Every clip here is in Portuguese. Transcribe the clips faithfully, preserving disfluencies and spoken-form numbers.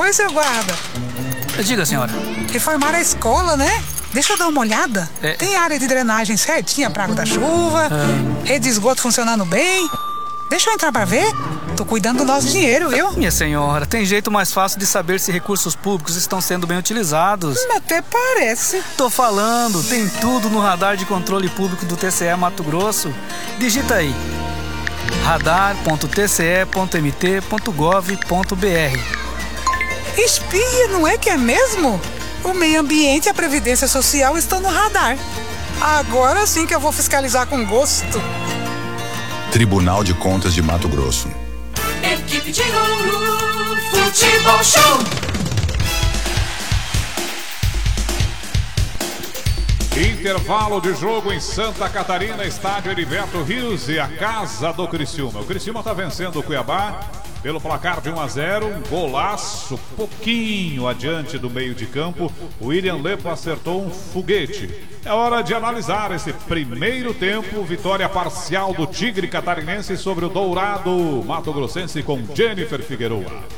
Oi, seu guarda. Diga, senhora. Reformaram a escola, né? Deixa eu dar uma olhada. É. Tem área de drenagem certinha pra água da chuva, Ah. rede de esgoto funcionando bem. Deixa eu entrar pra ver. Tô cuidando do nosso dinheiro, viu? Minha senhora, tem jeito mais fácil de saber se recursos públicos estão sendo bem utilizados. Até parece. Tô falando, tem tudo no radar de controle público do T C E Mato Grosso. Digita aí: radar ponto t c e ponto m t ponto gov ponto b r. Espia, não é que é mesmo? O meio ambiente e a previdência social estão no radar. Agora sim que eu vou fiscalizar com gosto. Tribunal de Contas de Mato Grosso. Equipe de ouro, futebol show. Intervalo de jogo em Santa Catarina, estádio Heriberto Rios e a casa do Criciúma. O Criciúma está vencendo o Cuiabá pelo placar de um a zero, um golaço pouquinho adiante do meio de campo. O William Lepo acertou um foguete. É hora de analisar esse primeiro tempo, vitória parcial do Tigre Catarinense sobre o Dourado Mato Grossense com Jennifer Figueroa.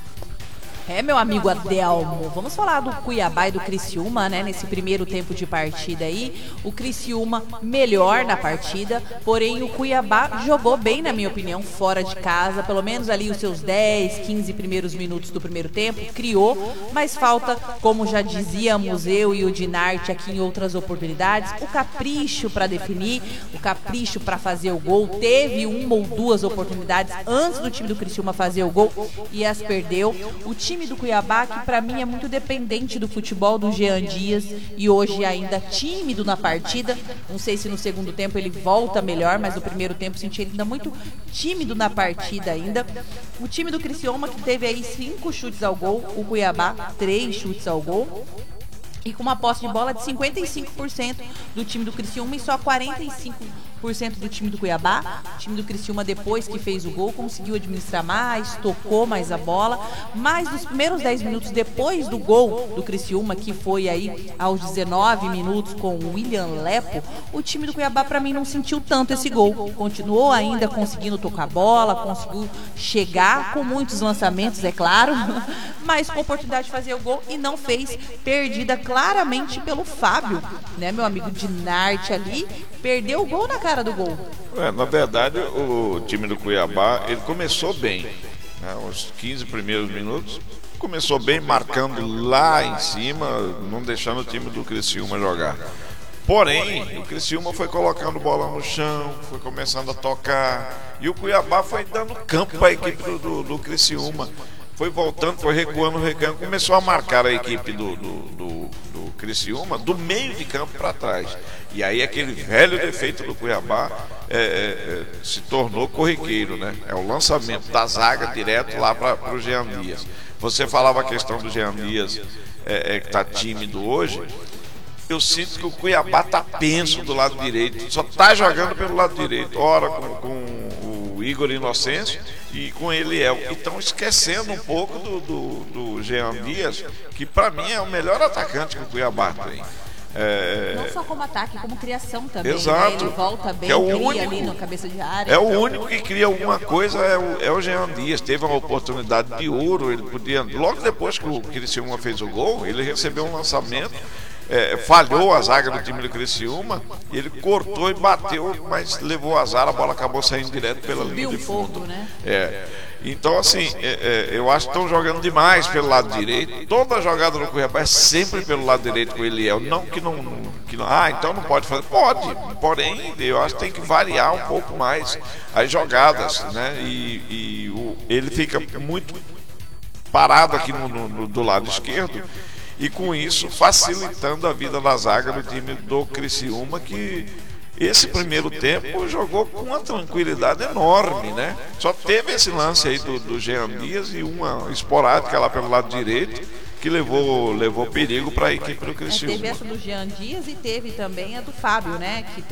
É, meu amigo Adelmo, vamos falar do Cuiabá e do Criciúma, né? Nesse primeiro tempo de partida aí, o Criciúma melhor na partida, porém o Cuiabá jogou bem, na minha opinião, fora de casa, pelo menos ali os seus dez, quinze primeiros minutos do primeiro tempo, criou, mas falta, como já dizíamos eu e o Dinarte aqui em outras oportunidades, o capricho para definir, o capricho para fazer o gol. Teve uma ou duas oportunidades antes do time do Criciúma fazer o gol e as perdeu. O time do Cuiabá, que para mim é muito dependente do futebol do Jean Dias e hoje ainda tímido na partida. Não sei se no segundo tempo ele volta melhor, mas no primeiro tempo senti ele ainda muito tímido na partida ainda. O time do Criciúma, que teve aí cinco chutes ao gol, o Cuiabá três chutes ao gol. E com uma posse de bola de cinquenta e cinco por cento do time do Criciúma e só quarenta e cinco por cento do time do Cuiabá. O time do Criciúma, depois que fez o gol, conseguiu administrar mais, tocou mais a bola. Mas nos primeiros dez minutos depois do gol do Criciúma, que foi aí aos dezenove minutos com o William Lepo, o time do Cuiabá, para mim, não sentiu tanto esse gol. Continuou ainda conseguindo tocar a bola, conseguiu chegar com muitos lançamentos, é claro, mas com oportunidade de fazer o gol e não fez, perdida claramente pelo Fábio, né, meu amigo Dinarte ali, perdeu o gol na cara do gol. É, na verdade, o time do Cuiabá, ele começou bem, né, os quinze primeiros minutos, começou bem, marcando lá em cima, não deixando o time do Criciúma jogar. Porém, o Criciúma foi colocando bola no chão, foi começando a tocar, e o Cuiabá foi dando campo para a equipe do, do, do Criciúma. Foi voltando, foi recuando, recuando, começou a marcar a equipe do, do, do, do Criciúma do meio de campo para trás. E aí aquele velho defeito do Cuiabá é, é, se tornou corriqueiro, né? É o lançamento da zaga direto lá para o Jean Dias. Você falava a questão do Jean Dias, é, é, que está tímido hoje. Eu sinto que o Cuiabá está penso do lado direito, só está jogando pelo lado direito, ora com, com o Igor Inocêncio e com Eliel. E estão esquecendo um pouco do, do, do Jean Dias, que para mim é o melhor atacante que o Cuiabá tem. É... Não só como ataque, como criação também. Exato. Né? Ele volta bem, é o cria único, ali no cabeça de área. É o único que cria alguma coisa, é o, é o Jean Dias. Teve uma oportunidade de ouro, ele podia. Logo depois que o Criciúma fez o gol, ele recebeu um lançamento. É, falhou a zaga do time do Criciúma, ele cortou e bateu, mas levou azar, a bola acabou saindo direto pela linha de fundo. Né? É. Então, assim, é, é, eu acho que estão jogando demais pelo lado direito. Toda a jogada do Cuiabá é sempre pelo lado direito com o Eliel. Não que não, que não. Ah, então não pode fazer. Pode, porém, eu acho que tem que variar um pouco mais as jogadas, né? E, e o, ele fica muito parado aqui no, no, do lado esquerdo. E com isso facilitando a vida da zaga do time do Criciúma, que esse primeiro tempo jogou com uma tranquilidade enorme, né? Só teve esse lance aí do, do Jean Dias e uma esporádica lá pelo lado direito que levou, levou perigo para a equipe do Criciúma. É, teve essa do Jean Dias e teve também a do Fábio, né? Que